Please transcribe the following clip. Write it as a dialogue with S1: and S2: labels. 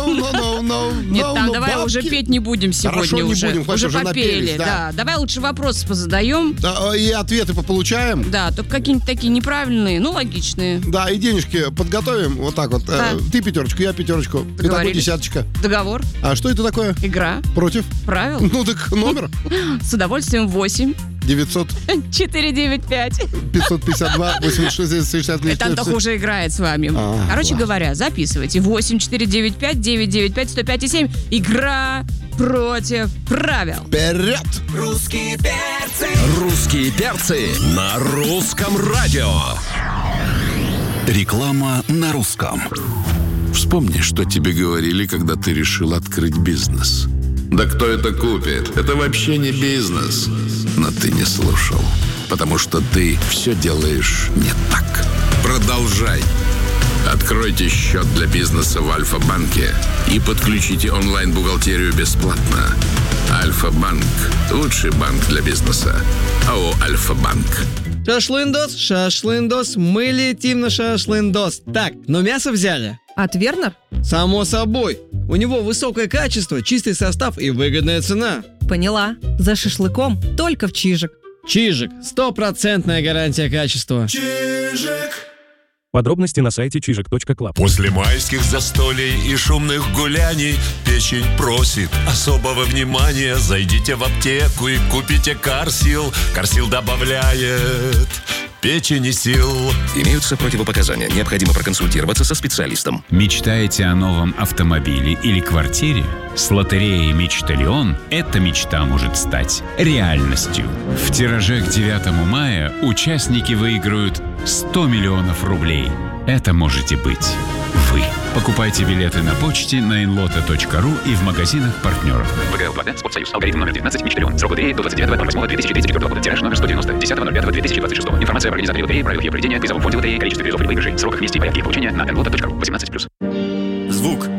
S1: Нет, там давай уже петь не будем сегодня.
S2: Хорошо, не будем, хватит,
S1: уже
S2: уже
S1: попели,
S2: напелись, да.
S1: Давай лучше вопросы позадаем.
S2: Да, и ответы получаем.
S1: Да, только какие-нибудь такие неправильные, но логичные.
S2: Да, и денежки подготовим вот так вот.
S1: Да.
S2: Ты 5, я 5. Итого 10.
S1: Договор.
S2: А что это такое?
S1: Игра.
S2: Против?
S1: Правил.
S2: Ну так номер.
S1: С удовольствием 8
S2: 900
S1: 495.
S2: 552 86 60.
S1: Это Антоха уже играет с вами. Короче говоря, записывайте. 8 495 995 105 7. Игра против правил.
S2: Вперед!
S3: Русские перцы.
S4: Русские перцы на русском радио. Реклама на русском.
S5: Вспомни, что тебе говорили, когда ты решил открыть бизнес. Да кто это купит? Это вообще не бизнес. Но ты не слушал, потому что ты все делаешь не так. Продолжай. Откройте счет для бизнеса в Альфа-банке и подключите онлайн-бухгалтерию бесплатно. Альфа-банк – лучший банк для бизнеса. АО «Альфа-банк».
S6: Шашлындос, мы летим на шашлындос. Так, но мясо взяли?
S7: От Вернер?
S6: Само собой. У него высокое качество, чистый состав и выгодная цена.
S7: Поняла. За шашлыком только в Чижик.
S6: Чижик. 100% гарантия качества.
S3: Чижик.
S8: Подробности на сайте чижик.клаб.
S9: После майских застолий и шумных гуляний печень просит особого внимания. Зайдите в аптеку и купите Карсил. Карсил добавляет печени сил.
S4: Имеются противопоказания. Необходимо проконсультироваться со специалистом.
S10: Мечтаете о новом автомобиле или квартире? С лотереей «Мечталион» эта мечта может стать реальностью. В тираже к 9 мая участники выиграют 100 миллионов рублей. Это можете быть вы. Покупайте билеты на почте, на inlota.ru и в магазинах партнеров.
S11: ВГЛ Плата, Спортсоюз, алгоритм номер 19, Мечталион. Срок лотереи до 29.08.2034 года. Тираж номер 190, 10.05.2026. Информация об организаторе лотереи, правилах ее проведения, призовом фонде лотереи, количестве призов и выигрышей, сроках, месте и порядке их получения на inlota.ru. 18+.
S9: Звук